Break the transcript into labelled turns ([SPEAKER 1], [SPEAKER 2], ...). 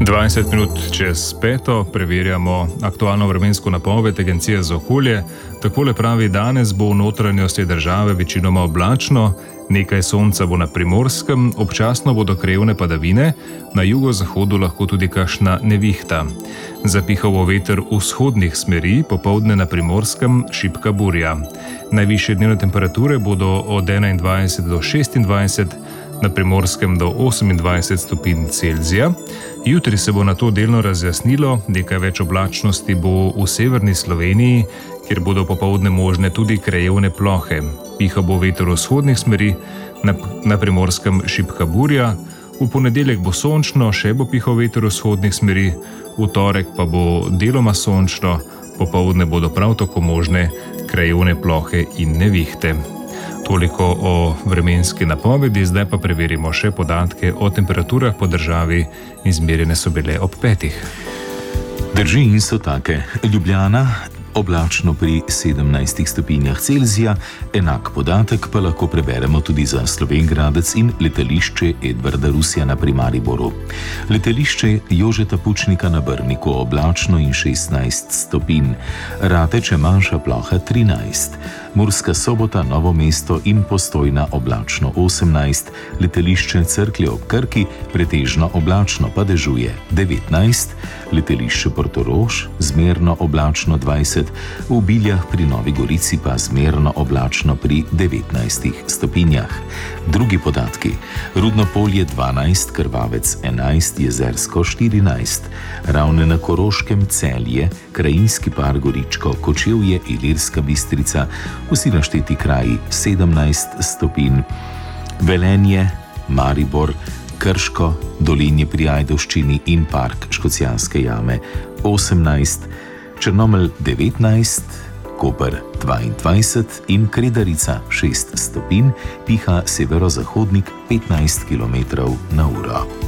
[SPEAKER 1] 20 minut čez 5 preverjamo aktualno vremensko napoved Agencije za okolje. Takole pravi: danes bo v notranjosti države večinoma oblačno, nekaj sonca bo na Primorskem, občasno bodo krajevne padavine, na jugozahodu lahko tudi kakšna nevihta. Zapihal bo veter vzhodnih smeri, popoldne na Primorskem šibka burja. Najvišje dnevne temperature bodo od 21 do 26, na Primorskem do 28 stopinj Celzija. Jutri se bo nato delno razjasnilo, nekaj več oblačnosti bo v severni Sloveniji, kjer bodo popoldne možne tudi krajevne plohe. Pihal bo veter vzhodnih smeri, na Primorskem šibka burja. V ponedeljek bo sončno, še bo pihal veter vzhodnih smeri, v torek pa bo deloma sončno, popoldne bodo prav tako možne krajevne plohe in nevihte. Toliko o vremenski napovedi, zdaj pa preverimo še podatke o temperaturah po državi, izmerjene so bile ob 5.
[SPEAKER 2] Drži in so take. Ljubljana oblačno pri 17 stopinjah Celzija, enak podatek pa lahko preberemo tudi za Slovenj Gradec in letališče Edvarda Rusjana pri Mariboru. Letališče Jožeta Pučnika na Brniku oblačno in 16 stopinj, Rateče manjša ploha 13, Murska Sobota, Novo mesto in Postojna oblačno 18, letališče Cerklje ob Krki pretežno oblačno pa dežuje 19, letališče Portorož zmerno oblačno 20, v Biljah pri Novi Gorici pa zmerno oblačno pri 19 stopinjah. Drugi podatki: Rudno Polje 12, Krvavec 11, Jezersko 14, Ravne na Koroškem, Celje, Krajinski par Goričko, Kočevje, Ilirska Bistrica, vsi našteti kraji 17 stopinj, Velenje, Maribor, Krško, Dolinje pri Ajdovščini in park Škocjanske jame 18, Črnomelj 19, Koper 22 in Kredarica 6 stopinj, piha severozahodnik 15 km/h.